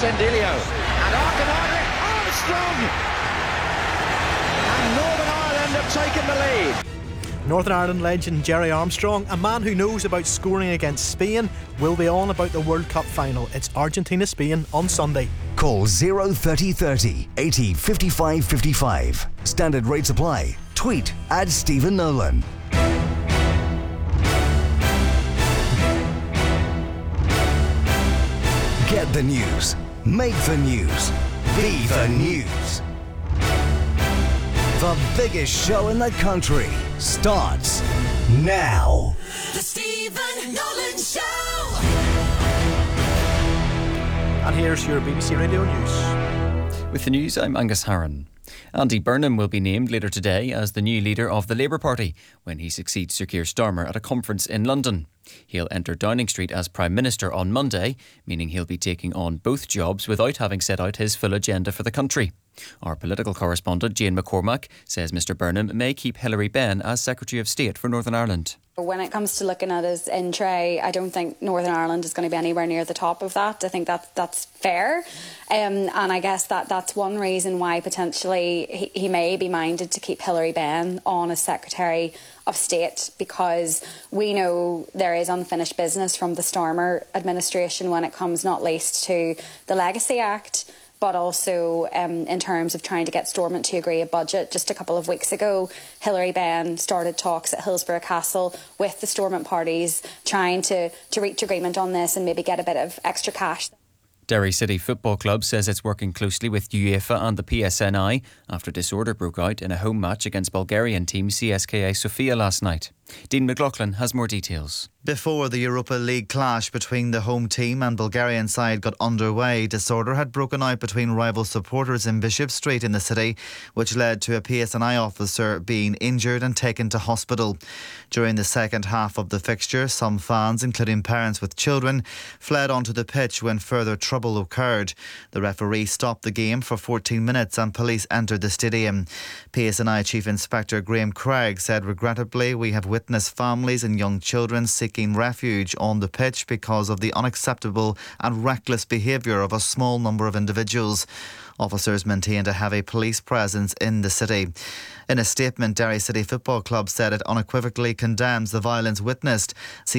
Sendilio. And Armstrong! And Northern Ireland have taken the lead. Northern Ireland legend Gerry Armstrong, a man who knows about scoring against Spain, will be on about the World Cup final. It's Argentina-Spain on Sunday. Call 030 30 80 55 55. Standard rates apply. Tweet @Stephen Nolan. Get the news. Make the news. Be the news. The biggest show in the country starts now. The Stephen Nolan Show. And here's your BBC Radio News. With the news, I'm Angus Harron. Andy Burnham will be named later today as the new leader of the Labour Party when he succeeds Sir Keir Starmer at a conference in London. He'll enter Downing Street as Prime Minister on Monday, meaning he'll be taking on both jobs without having set out his full agenda for the country. Our political correspondent Jane McCormack says Mr Burnham may keep Hilary Benn as Secretary of State for Northern Ireland. When it comes to looking at his in-tray, I don't think Northern Ireland is going to be anywhere near the top of that. I think that's fair. And I guess that's one reason why potentially he may be minded to keep Hilary Benn on as Secretary of State, because we know there is unfinished business from the Starmer administration when it comes not least to the Legacy Act, but also in terms of trying to get Stormont to agree a budget. Just a couple of weeks ago, Hilary Benn started talks at Hillsborough Castle with the Stormont parties, trying to reach agreement on this and maybe get a bit of extra cash. Derry City Football Club says it's working closely with UEFA and the PSNI after disorder broke out in a home match against Bulgarian team CSKA Sofia last night. Dean McLaughlin has more details. Before the Europa League clash between the home team and Bulgarian side got underway, disorder had broken out between rival supporters in Bishop Street in the city, which led to a PSNI officer being injured and taken to hospital. During the second half of the fixture, some fans, including parents with children, fled onto the pitch when further trouble occurred. The referee stopped the game for 14 minutes and police entered the stadium. PSNI Chief Inspector Graham Craig said, "Regrettably, we have witnessed families and young children seeking refuge on the pitch because of the unacceptable and reckless behaviour of a small number of individuals." Officers maintained a heavy police presence in the city. In a statement, Derry City Football Club said it unequivocally condemns the violence witnessed.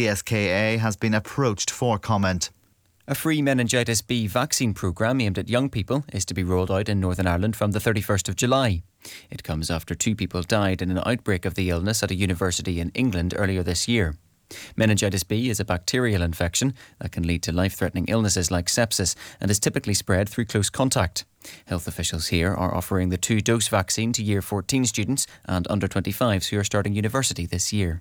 CSKA has been approached for comment. A free meningitis B vaccine programme aimed at young people is to be rolled out in Northern Ireland from the 31st of July. It comes after 2 people died in an outbreak of the illness at a university in England earlier this year. Meningitis B is a bacterial infection that can lead to life-threatening illnesses like sepsis and is typically spread through close contact. Health officials here are offering the 2-dose vaccine to Year 14 students and under-25s who are starting university this year.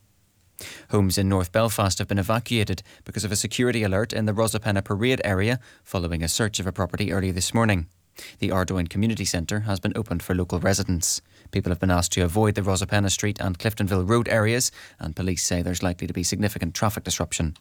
Homes in North Belfast have been evacuated because of a security alert in the Rosapenna Parade area following a search of a property early this morning. The Ardoyne Community Centre has been opened for local residents. People have been asked to avoid the Rosapenna Street and Cliftonville Road areas, and police say there's likely to be significant traffic disruption.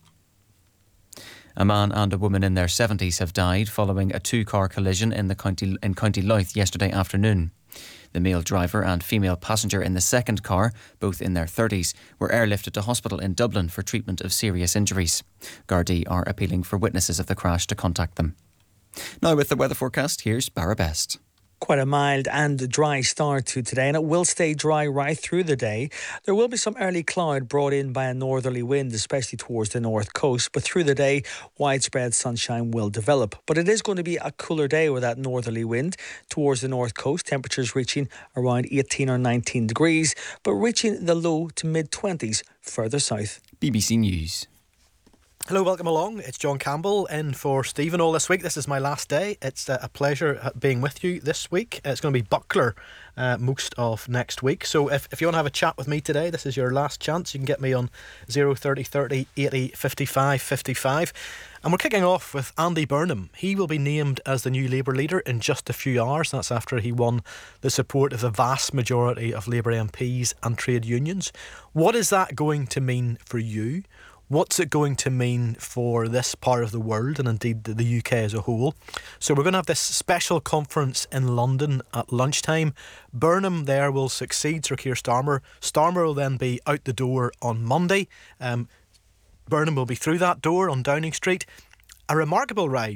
A man and a woman in their 70s have died following a 2-car collision in County Louth yesterday afternoon. The male driver and female passenger in the second car, both in their 30s, were airlifted to hospital in Dublin for treatment of serious injuries. Gardaí are appealing for witnesses of the crash to contact them. Now with the weather forecast, here's Barra Best. Quite a mild and dry start to today, and it will stay dry right through the day. There will be some early cloud brought in by a northerly wind, especially towards the north coast, but through the day, widespread sunshine will develop. But it is going to be a cooler day with that northerly wind towards the north coast, temperatures reaching around 18 or 19 degrees, but reaching the low to mid-20s further south. BBC News. Hello, welcome along. It's John Campbell in for Stephen all this week. This is my last day. It's a pleasure being with you this week. It's going to be Buckler most of next week. So if you want to have a chat with me today, this is your last chance. You can get me on 030 30 80 55 55. And we're kicking off with Andy Burnham. He will be named as the new Labour leader in just a few hours. That's after he won the support of the vast majority of Labour MPs and trade unions. What is that going to mean for you? What's it going to mean for this part of the world and indeed the UK as a whole? So we're going to have this special conference in London at lunchtime. Burnham there will succeed Sir Keir Starmer. Starmer will then be out the door on Monday. Burnham will be through that door on Downing Street. A remarkable rise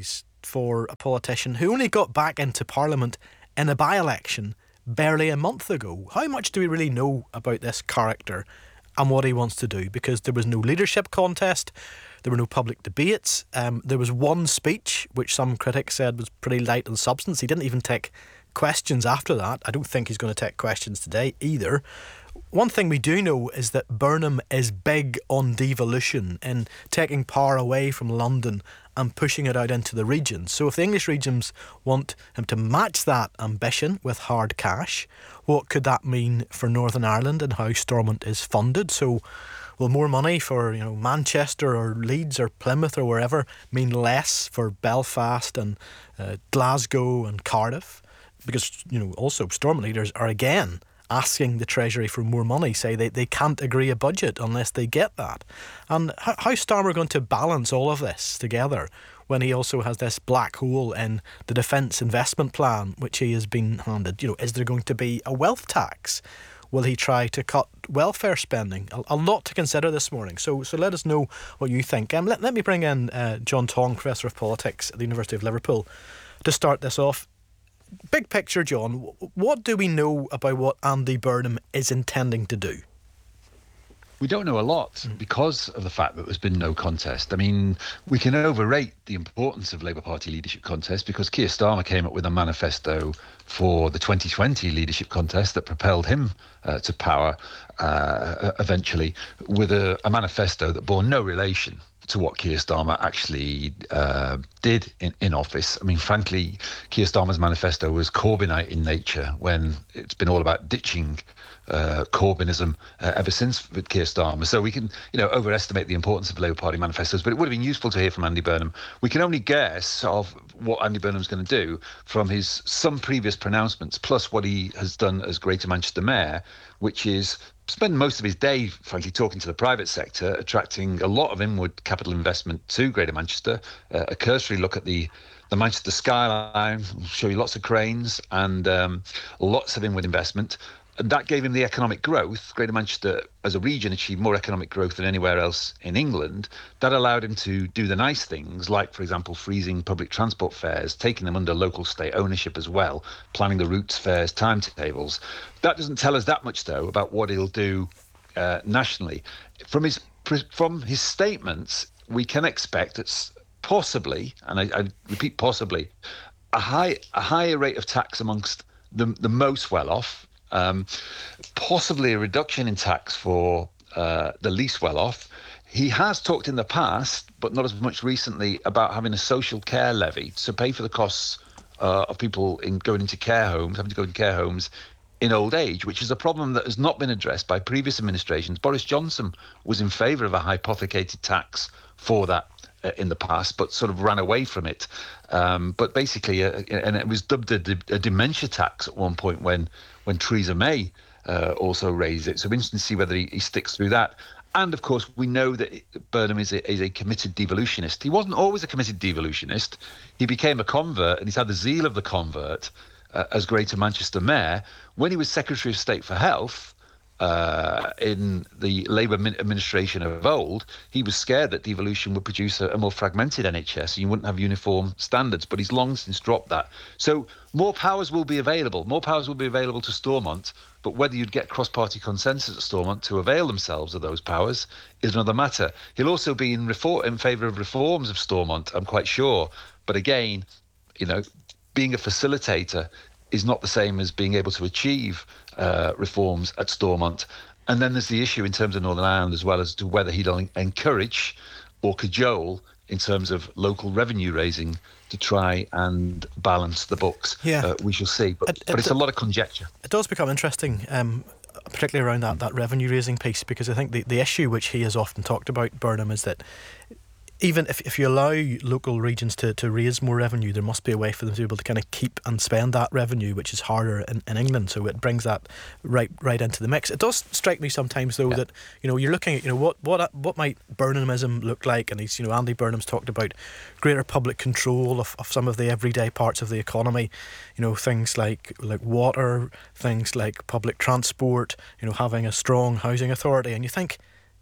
for a politician who only got back into Parliament in a by-election barely a month ago. How much do we really know about this character and what he wants to do? Because there was no leadership contest, there were no public debates, there was one speech which some critics said was pretty light on substance. He didn't even take questions after that. I don't think he's going to take questions today either. One thing we do know is that Burnham is big on devolution and taking power away from London and pushing it out into the regions. So if the English regions want him to match that ambition with hard cash, what could that mean for Northern Ireland and how Stormont is funded? So will more money for Manchester or Leeds or Plymouth or wherever mean less for Belfast and Glasgow and Cardiff? Because also Stormont leaders are again asking the Treasury for more money, say they can't agree a budget unless they get that. And how's Starmer going to balance all of this together when he also has this black hole in the defence investment plan which he has been handed? Is there going to be a wealth tax? Will he try to cut welfare spending? A lot to consider this morning. So let us know what you think. Let me bring in John Tong, Professor of Politics at the University of Liverpool, to start this off. Big picture, John, what do we know about what Andy Burnham is intending to do? We don't know a lot because of the fact that there's been no contest. I mean, we can overrate the importance of Labour Party leadership contest because Keir Starmer came up with a manifesto for the 2020 leadership contest that propelled him to power eventually, with a manifesto that bore no relation to what Keir Starmer actually did in office. I mean, frankly, Keir Starmer's manifesto was Corbynite in nature, when it's been all about ditching Corbynism ever since with Keir Starmer. So we can, overestimate the importance of Labour Party manifestos, but it would have been useful to hear from Andy Burnham. We can only guess of what Andy Burnham's going to do from some previous pronouncements, plus what he has done as Greater Manchester Mayor, which is spend most of his day, frankly, talking to the private sector, attracting a lot of inward capital investment to Greater Manchester. A cursory look at the Manchester skyline will show you lots of cranes and lots of inward investment. And that gave him the economic growth. Greater Manchester, as a region, achieved more economic growth than anywhere else in England. That allowed him to do the nice things, like, for example, freezing public transport fares, taking them under local state ownership as well, planning the routes, fares, timetables. That doesn't tell us that much, though, about what he'll do nationally. From his statements, we can expect that possibly, and I repeat possibly, a higher rate of tax amongst the most well-off. Possibly a reduction in tax for the least well-off. He has talked in the past, but not as much recently, about having a social care levy to pay for the costs of people going into care homes, having to go into care homes in old age, which is a problem that has not been addressed by previous administrations. Boris Johnson was in favour of a hypothecated tax for that in the past, but sort of ran away from it. But basically, and it was dubbed a dementia tax at one point when Theresa May also raised it. So interesting to see whether he sticks through that. And of course, we know that Burnham is a committed devolutionist. He wasn't always a committed devolutionist. He became a convert, and he's had the zeal of the convert as Greater Manchester Mayor. When he was Secretary of State for Health in the Labour administration of old, he was scared that devolution would produce a more fragmented NHS and you wouldn't have uniform standards, but he's long since dropped that. So more powers will be available. More powers will be available to Stormont, but whether you'd get cross-party consensus at Stormont to avail themselves of those powers is another matter. He'll also be in favour of reforms of Stormont, I'm quite sure. But again, being a facilitator is not the same as being able to achieve reforms at Stormont. And then there's the issue in terms of Northern Ireland as well, as to whether he'd encourage or cajole in terms of local revenue raising to try and balance the books. Yeah. We shall see. But it's a lot of conjecture. It does become interesting, particularly around that revenue raising piece, because I think the issue which he has often talked about, Burnham, is that even if you allow local regions to raise more revenue, there must be a way for them to be able to kind of keep and spend that revenue, which is harder in England. So it brings that right into the mix. It does strike me sometimes, though, that you're looking at what might Burnhamism look like, and he's Andy Burnham's talked about greater public control of some of the everyday parts of the economy. Things like water, things like public transport. Having a strong housing authority, and you think,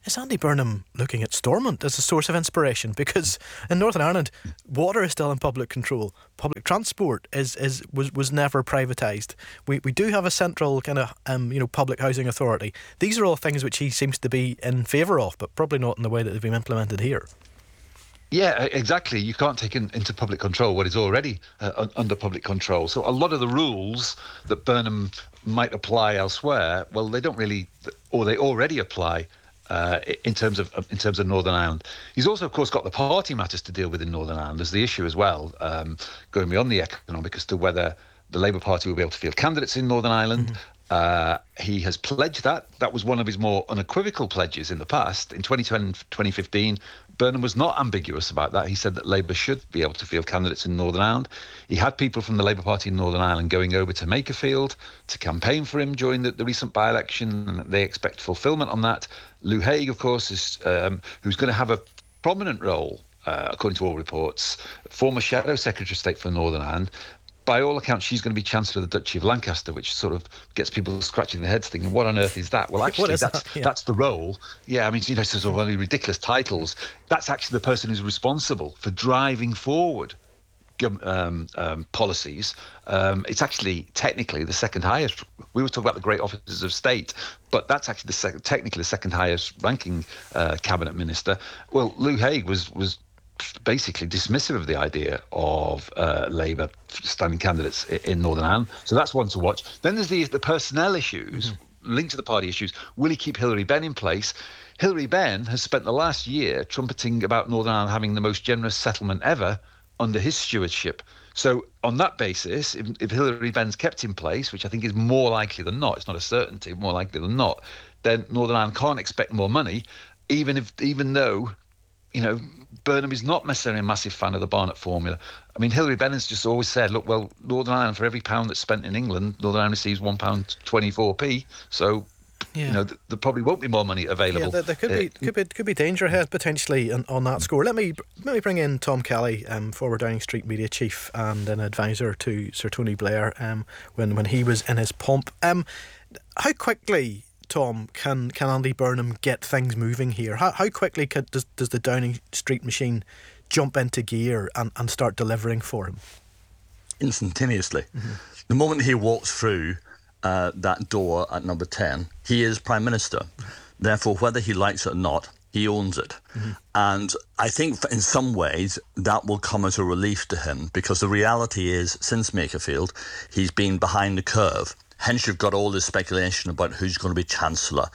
is Andy Burnham looking at Stormont as a source of inspiration? Because in Northern Ireland, water is still in public control. Public transport was never privatised. We do have a central kind of public housing authority. These are all things which he seems to be in favour of, but probably not in the way that they've been implemented here. Yeah, exactly. You can't take into public control what is already under public control. So a lot of the rules that Burnham might apply elsewhere, well, they don't really, or they already apply in terms of Northern Ireland. He's also, of course, got the party matters to deal with in Northern Ireland. There's the issue as well, going beyond the economic, as to whether the Labour Party will be able to field candidates in Northern Ireland. He has pledged that. That was one of his more unequivocal pledges in the past. In 2015, Burnham was not ambiguous about that. He said that Labour should be able to field candidates in Northern Ireland. He had people from the Labour Party in Northern Ireland going over to Makerfield to campaign for him during the recent by-election, and they expect fulfilment on that. Lou Haig, of course, is who's going to have a prominent role, according to all reports, former Shadow Secretary of State for Northern Ireland. By all accounts, she's going to be Chancellor of the Duchy of Lancaster, which sort of gets people scratching their heads thinking, what on earth is that? Well, actually, that's the role. Yeah, I mean, sort of only ridiculous titles. That's actually the person who's responsible for driving forward policies. It's actually technically the second highest. We were talking about the great officers of state, but that's actually technically the second highest ranking cabinet minister. Well, Lou Haig was basically dismissive of the idea of Labour standing candidates in Northern Ireland. So that's one to watch. Then there's the personnel issues linked to the party issues. Will he keep Hilary Benn in place? Hilary Benn has spent the last year trumpeting about Northern Ireland having the most generous settlement ever under his stewardship. So on that basis, if Hilary Benn's kept in place, which I think is more likely than not, it's not a certainty, more likely than not, then Northern Ireland can't expect more money, even though Burnham is not necessarily a massive fan of the Barnett formula. I mean, Hilary Benn has just always said, look, well, Northern Ireland, for every pound that's spent in England, Northern Ireland receives £1.24p. So, there probably won't be more money available. Yeah, there could be danger ahead potentially on that score. Let me bring in Tom Kelly, former Downing Street media chief and an advisor to Sir Tony Blair when he was in his pomp. How quickly, Tom, can Andy Burnham get things moving here? How quickly does the Downing Street machine jump into gear and start delivering for him? Instantaneously. The moment he walks through that door at number 10, he is Prime Minister. Therefore, whether he likes it or not, he owns it. And I think in some ways that will come as a relief to him, because the reality is, since Makerfield, he's been behind the curve. Hence, you've got all this speculation about who's going to be Chancellor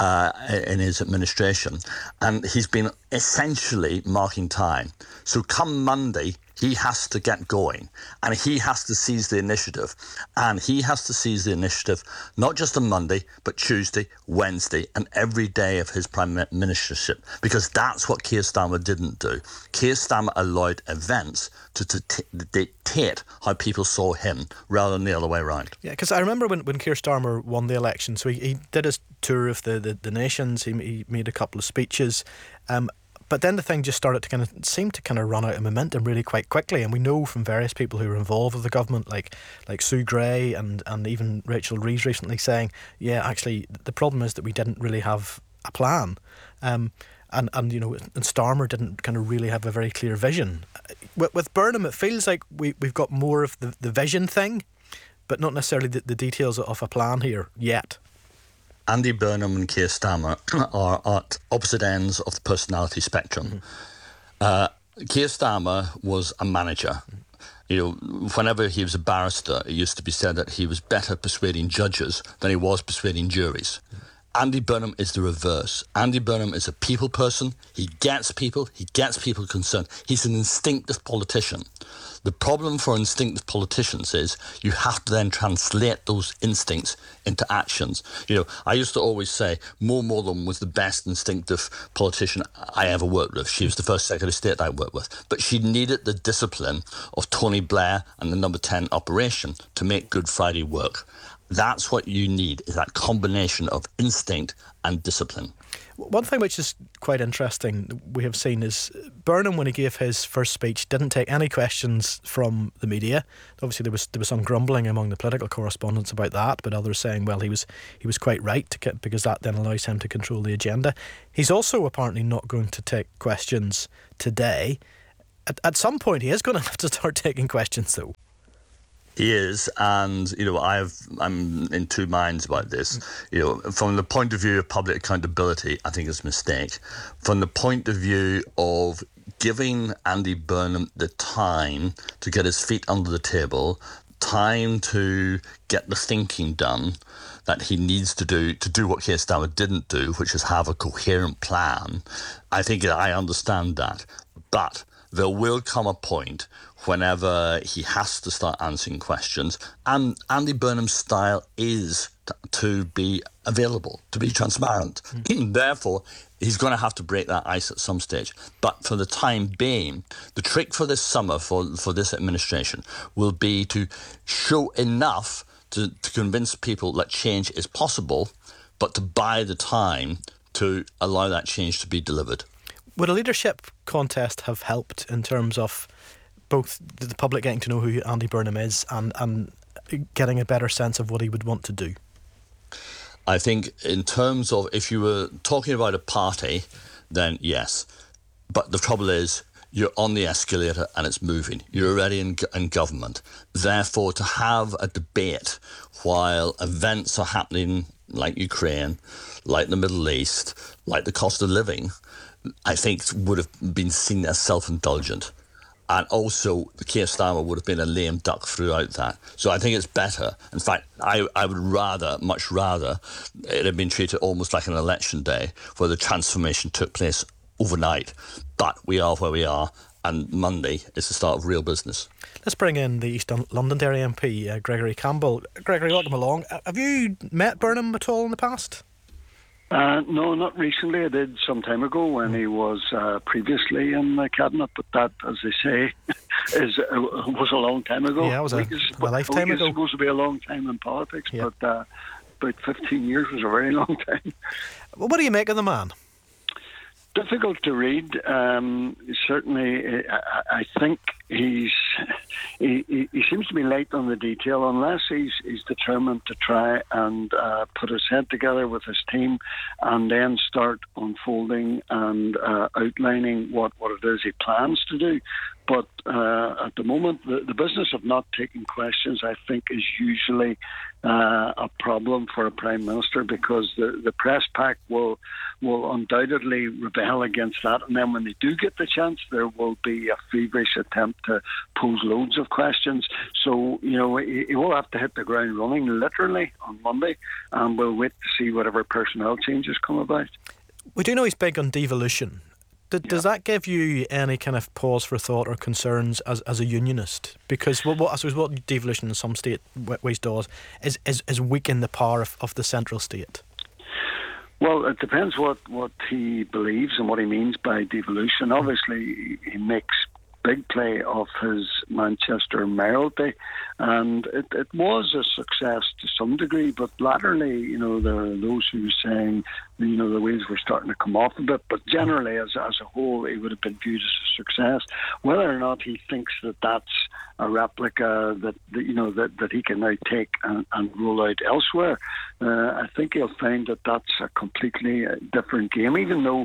in his administration. And he's been essentially marking time. So come Monday, he has to get going, and he has to seize the initiative. And he has to seize the initiative not just on Monday, but Tuesday, Wednesday, and every day of his prime ministership, because that's what Keir Starmer didn't do. Keir Starmer allowed events to dictate how people saw him rather than the other way around. Yeah, because I remember when Keir Starmer won the election, so he did his tour of the nations, he made a couple of speeches, but then the thing just started to seem to run out of momentum really quite quickly. And we know from various people who were involved with the government, like Sue Gray and even Rachel Reeves recently, saying, yeah, actually, the problem is that we didn't really have a plan. And Starmer didn't really have a very clear vision. With Burnham, it feels like we've got more of the vision thing, but not necessarily the details of a plan here yet. Andy Burnham and Keir Starmer are at opposite ends of the personality spectrum. Keir Starmer was a manager. Whenever he was a barrister, it used to be said that he was better persuading judges than he was persuading juries. Andy Burnham is the reverse. Andy Burnham is a people person. He gets people concerned. He's an instinctive politician. The problem for instinctive politicians is you have to then translate those instincts into actions. I used to always say Mo Mowlam was the best instinctive politician I ever worked with. She was the first Secretary of State I worked with. But she needed the discipline of Tony Blair and the number 10 operation to make Good Friday work. That's what you need, is that combination of instinct and discipline. One thing which is quite interesting we have seen is Burnham, when he gave his first speech, didn't take any questions from the media. Obviously there was some grumbling among the political correspondents about that, but others saying, well, he was quite right because that then allows him to control the agenda. He's also apparently not going to take questions today. At some point he is going to have to start taking questions though. He is, and I'm in two minds about this. From the point of view of public accountability, I think it's a mistake. From the point of view of giving Andy Burnham the time to get his feet under the table, time to get the thinking done that he needs to do what Keir Starmer didn't do, which is have a coherent plan, I think I understand that. But there will come a point whenever he has to start answering questions, and Andy Burnham's style is to be available, to be transparent. Therefore, he's going to have to break that ice at some stage. But for the time being, the trick for this summer for this administration will be to show enough to convince people that change is possible, but to buy the time to allow that change to be delivered. Would a leadership contest have helped in terms of both the public getting to know who Andy Burnham is and getting a better sense of what he would want to do? I think in terms of if you were talking about a party, then yes. But the trouble is you're on the escalator and it's moving. You're already in government. Therefore, to have a debate while events are happening like Ukraine, like the Middle East, like the cost of living, I think would have been seen as self-indulgent. And also, Keir Starmer would have been a lame duck throughout that. So I think it's better. In fact, I would much rather, it had been treated almost like an election day where the transformation took place overnight. But we are where we are, and Monday is the start of real business. Let's bring in the East Londonderry MP, Gregory Campbell. Gregory, welcome along. Have you met Burnham at all in the past? No, not recently. I did some time ago when he was previously in the cabinet, but that, as they say, was a long time ago. Yeah, it was a lifetime ago. It's supposed to be a long time in politics, yeah. But about 15 years was a very long time. Well, what do you make of the man? Difficult to read. Certainly, I think he seems to be light on the detail, unless he's determined to try and put his head together with his team and then start unfolding and outlining what it is he plans to do. But at the moment, the business of not taking questions, I think, is usually a problem for a Prime Minister, because the press pack will undoubtedly rebel against that. And then when they do get the chance, there will be a feverish attempt to pose loads of questions. So, he will have to hit the ground running, literally, on Monday. And we'll wait to see whatever personnel changes come about. We do know he's big on devolution. Does that give you any kind of pause for thought or concerns as a unionist? Because I suppose what devolution in some state ways does is weaken the power of the central state. Well, it depends what he believes and what he means by devolution. Obviously, he makes big play of his Manchester mayoralty, and it was a success to some degree, but latterly, there are those who are saying, the wheels were starting to come off a bit, but generally, as a whole, it would have been viewed as a success. Whether or not he thinks that that's a replica that he can now take and roll out elsewhere, I think he'll find that that's a completely different game, even though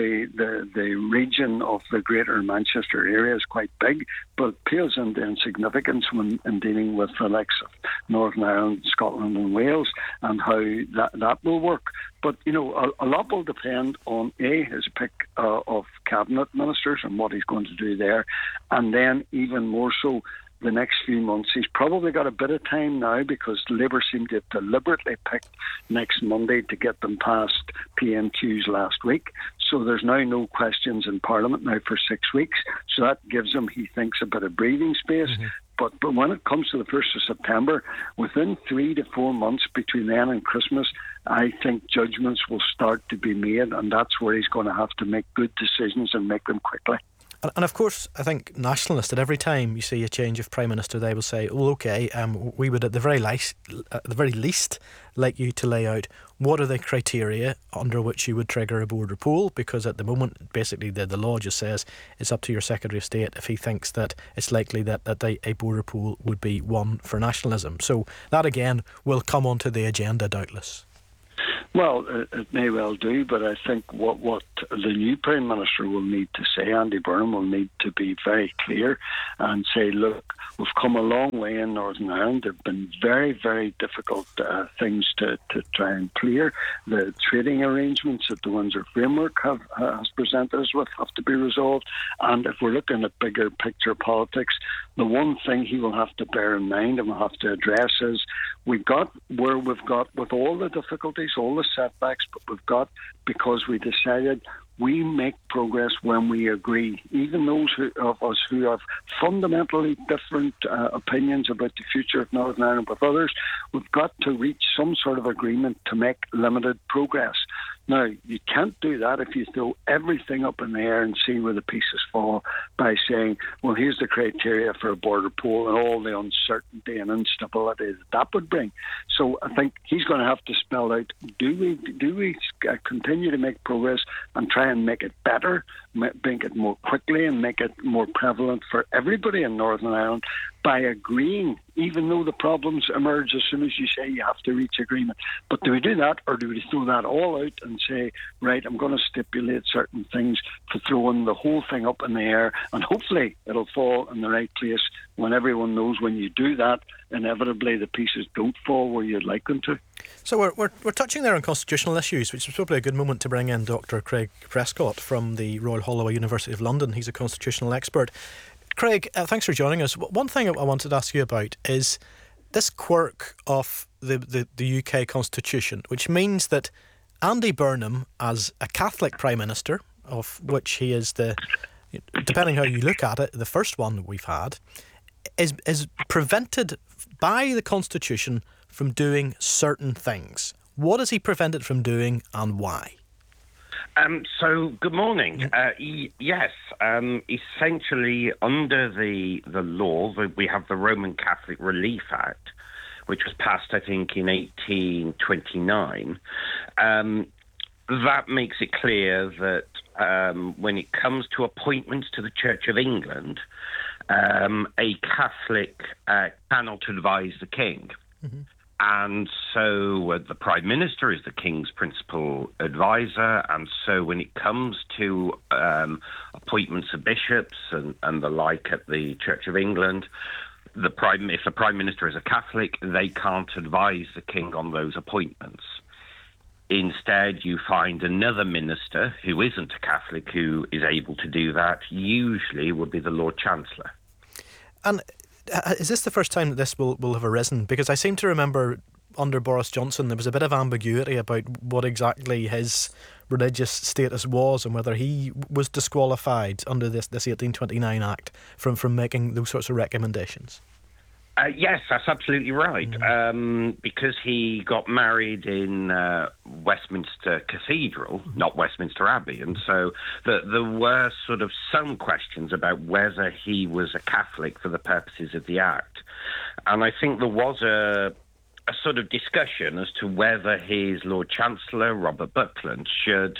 the region of the Greater Manchester area is quite big, but it pales into insignificance when in dealing with the likes of Northern Ireland, Scotland and Wales, and how that will work. But, a lot will depend on, his pick of cabinet ministers and what he's going to do there. And then even more so, the next few months, he's probably got a bit of time now, because Labour seemed to have deliberately picked next Monday to get them past PMQs last week. So there's now no questions in Parliament now for 6 weeks. So that gives him, he thinks, a bit of breathing space. Mm-hmm. But when it comes to the 1st of September, within 3 to 4 months between then and Christmas, I think judgments will start to be made, and that's where he's going to have to make good decisions and make them quickly. And of course, I think nationalists, at every time you see a change of Prime Minister, they will say, well, OK, we would at the very least like you to lay out what are the criteria under which you would trigger a border poll, because at the moment, basically, the law just says it's up to your Secretary of State if he thinks that it's likely that a border poll would be one for nationalism. So that, again, will come onto the agenda, doubtless. Well, it may well do, but I think what the new Prime Minister will need to say, Andy Burnham, will need to be very clear and say, look, we've come a long way in Northern Ireland. There have been very, very difficult things to try and clear. The trading arrangements that the Windsor Framework has presented us with have to be resolved. And if we're looking at bigger picture politics, the one thing he will have to bear in mind and will have to address is we've got with all the difficulties, all the setbacks, but we've got, because we decided we make progress when we agree. Even those of us who have fundamentally different opinions about the future of Northern Ireland with others, we've got to reach some sort of agreement to make limited progress. Now, you can't do that if you throw everything up in the air and see where the pieces fall by saying, well, here's the criteria for a border poll and all the uncertainty and instability that would bring. So I think he's going to have to spell out, do we continue to make progress and try and make it better, make it more quickly and make it more prevalent for everybody in Northern Ireland by agreeing, even though the problems emerge as soon as you say you have to reach agreement. But do we do that, or do we throw that all out and say, right, I'm going to stipulate certain things for throwing the whole thing up in the air, and hopefully it'll fall in the right place when everyone knows when you do that, inevitably the pieces don't fall where you'd like them to. So we're touching there on constitutional issues, which is probably a good moment to bring in Dr. Craig Prescott from the Royal Holloway University of London. He's a constitutional expert. Craig, thanks for joining us. One thing I wanted to ask you about is this quirk of the UK Constitution, which means that Andy Burnham, as a Catholic Prime Minister, of which he is depending how you look at it, the first one we've had, is prevented by the Constitution from doing certain things. What is he prevented from doing and why? So, good morning. Yes, essentially, under the law, we have the Roman Catholic Relief Act, which was passed, I think, in 1829. That makes it clear that when it comes to appointments to the Church of England, a Catholic cannot advise the king. Mm-hmm. And so the Prime Minister is the King's principal advisor, and so when it comes to appointments of bishops and the like at the Church of England, if the Prime Minister is a Catholic, they can't advise the King on those appointments. Instead, you find another minister who isn't a Catholic who is able to do that, usually would be the Lord Chancellor. And is this the first time that this will have arisen? Because I seem to remember under Boris Johnson there was a bit of ambiguity about what exactly his religious status was and whether he was disqualified under this 1829 Act from making those sorts of recommendations. Yes, that's absolutely right. Because he got married in Westminster Cathedral, not Westminster Abbey, and so there were sort of some questions about whether he was a Catholic for the purposes of the Act. And I think there was a sort of discussion as to whether his Lord Chancellor, Robert Buckland, should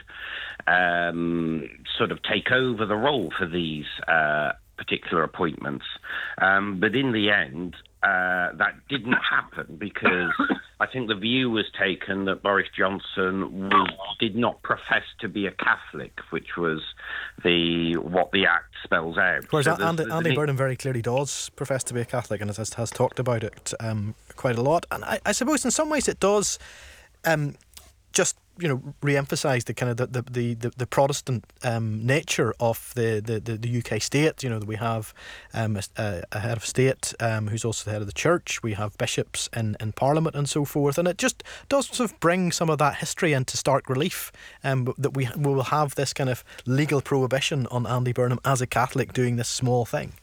sort of take over the role for these particular appointments. But in the end, that didn't happen because I think the view was taken that Boris Johnson did not profess to be a Catholic, which was what the Act spells out. Whereas Andy Burnham very clearly does profess to be a Catholic and has talked about it quite a lot. And I suppose in some ways it does just re-emphasise the kind of the Protestant nature of the UK state. That we have a head of state who's also the head of the church. We have bishops in Parliament and so forth, and it just does sort of bring some of that history into stark relief. That we will have this kind of legal prohibition on Andy Burnham as a Catholic doing this small thing.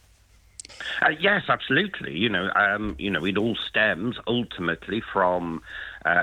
Yes, absolutely. It all stems ultimately from